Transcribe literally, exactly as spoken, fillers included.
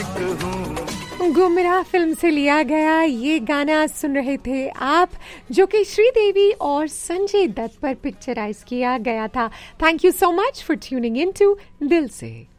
लायक हूँ। गुमराह फिल्म से लिया गया ये गाना सुन रहे थे आप, जो कि श्रीदेवी और संजय दत्त पर पिक्चराइज किया गया था। Thank you so much for tuning in to दिल से।